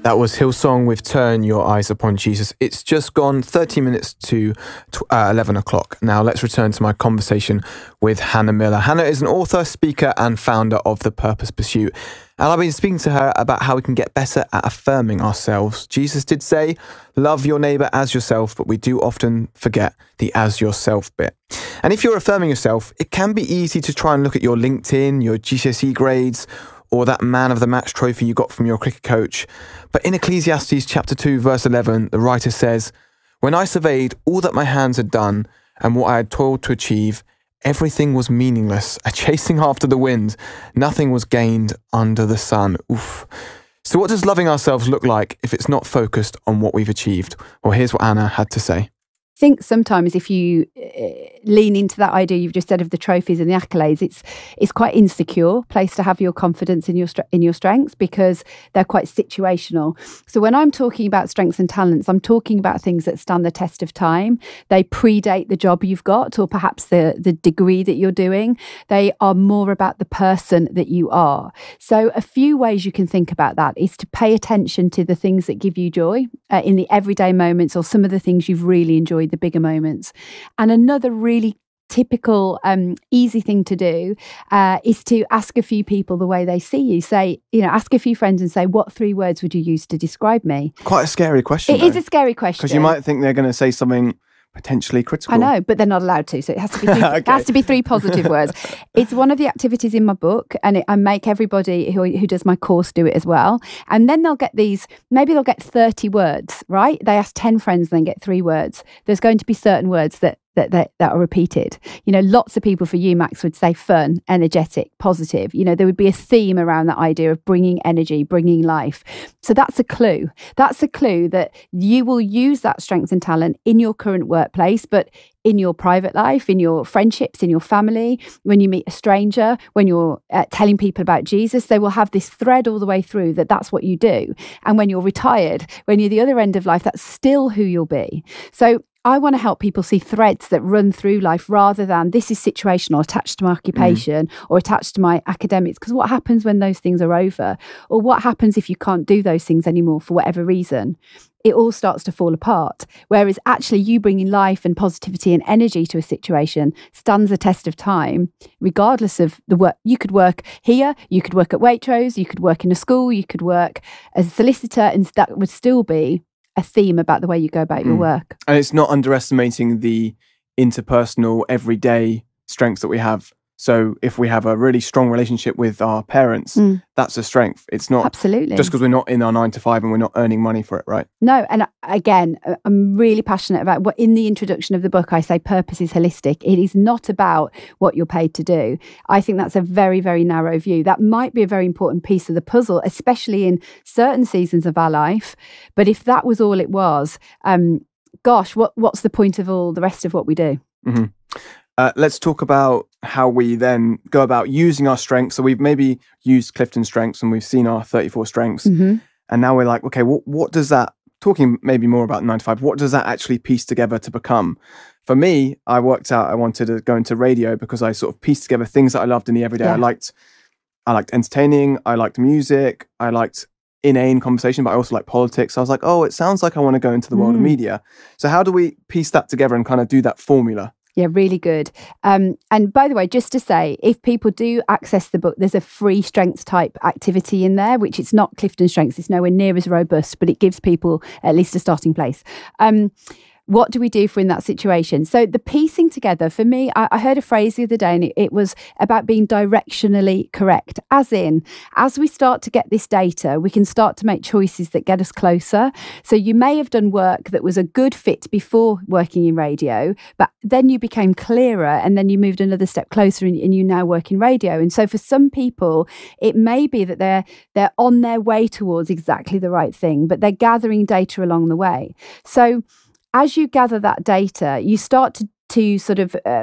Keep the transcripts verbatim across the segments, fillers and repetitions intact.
That was Hillsong with Turn Your Eyes Upon Jesus. It's just gone thirty minutes to uh, eleven o'clock. Now let's return to my conversation with Hannah Miller. Hannah is an author, speaker and founder of The Purpose Pursuit. And I've been speaking to her about how we can get better at affirming ourselves. Jesus did say, love your neighbour as yourself, but we do often forget the as yourself bit. And if you're affirming yourself, it can be easy to try and look at your LinkedIn, your G C S E grades, or that man of the match trophy you got from your cricket coach. But in Ecclesiastes chapter two, verse eleven, the writer says, when I surveyed all that my hands had done and what I had toiled to achieve, everything was meaningless, a chasing after the wind. Nothing was gained under the sun. Oof. So what does loving ourselves look like if it's not focused on what we've achieved? Well, here's what Anna had to say. I think sometimes if you uh, lean into that idea you've just said of the trophies and the accolades, it's it's quite insecure place to have your confidence in your in your strengths because they're quite situational. So when I'm talking about strengths and talents, I'm talking about things that stand the test of time. They predate the job you've got or perhaps the, the degree that you're doing. They are more about the person that you are. So a few ways you can think about that is to pay attention to the things that give you joy uh, in the everyday moments or some of the things you've really enjoyed, the bigger moments. And another really typical, um, easy thing to do uh, is to ask a few people the way they see you. Say, you know, ask a few friends and say, what three words would you use to describe me? Quite a scary question. It though. is a scary question. Because you might think they're going to say something potentially critical. I know, but they're not allowed to. So it has to be three, okay. It has to be three positive words. It's one of the activities in my book, and it, I make everybody who who does my course do it as well. And then they'll get these. Maybe they'll get thirty words. Right? They ask ten friends, then get three words. There's going to be certain words that. That, that that are repeated. You know, lots of people for you, Max, would say fun, energetic, positive. You know, there would be a theme around that idea of bringing energy, bringing life. So that's a clue. That's a clue that you will use that strength and talent in your current workplace, but in your private life, in your friendships, in your family, when you meet a stranger, when you're uh, telling people about Jesus, they will have this thread all the way through that that's what you do. And when you're retired, when you're the other end of life, that's still who you'll be. So I want to help people see threads that run through life rather than this is situational, attached to my occupation mm. or attached to my academics. Because what happens when those things are over? Or what happens if you can't do those things anymore for whatever reason? It all starts to fall apart. Whereas actually you bringing life and positivity and energy to a situation stands the test of time, regardless of the work. You could work here, you could work at Waitrose, you could work in a school, you could work as a solicitor, and that would still be a theme about the way you go about your work. And it's not underestimating the interpersonal, everyday strengths that we have. So if we have a really strong relationship with our parents, mm. that's a strength. It's not absolutely just because we're not in our nine to five and we're not earning money for it, right? No. And again, I'm really passionate about what in the introduction of the book, I say purpose is holistic. It is not about what you're paid to do. I think that's a very, very narrow view. That might be a very important piece of the puzzle, especially in certain seasons of our life. But if that was all it was, um, gosh, what what's the point of all the rest of what we do? Mm-hmm. Uh, let's talk about how we then go about using our strengths. So we've maybe used Clifton strengths and we've seen our thirty-four strengths. Mm-hmm. And now we're like, okay, what, what does that, talking maybe more about nine to five, what does that actually piece together to become? For me, I worked out I wanted to go into radio because I sort of pieced together things that I loved in the everyday. Yeah. I liked, I liked entertaining, I liked music, I liked inane conversation, but I also like politics. So I was like, oh, it sounds like I want to go into the world mm. of media. So how do we piece that together and kind of do that formula? Yeah, really good. Um, and by the way, just to say, if people do access the book, there's a free strengths type activity in there, which it's not Clifton Strengths. It's nowhere near as robust, but it gives people at least a starting place. Um, What do we do for in that situation? So the piecing together, for me, I, I heard a phrase the other day and it, it was about being directionally correct. As in, as we start to get this data, we can start to make choices that get us closer. So you may have done work that was a good fit before working in radio, but then you became clearer and then you moved another step closer and, and you now work in radio. And so for some people, it may be that they're they're on their way towards exactly the right thing, but they're gathering data along the way. So as you gather that data, you start to, to sort of uh,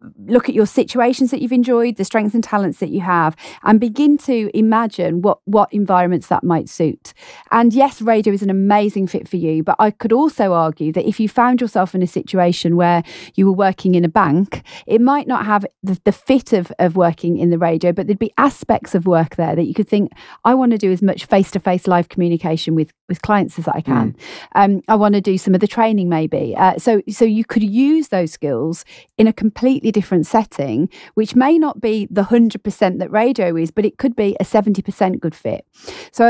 look at your situations that you've enjoyed, the strengths and talents that you have, and begin to imagine what, what environments that might suit. And yes, radio is an amazing fit for you, but I could also argue that if you found yourself in a situation where you were working in a bank, it might not have the, the fit of, of working in the radio, but there'd be aspects of work there that you could think, I want to do as much face-to-face live communication with, with clients as I can. Mm. Um, I want to do some of the training maybe. Uh, so, so you could use those skills in a completely different setting, which may not be the one hundred percent that radio is, but it could be a seventy percent good fit. So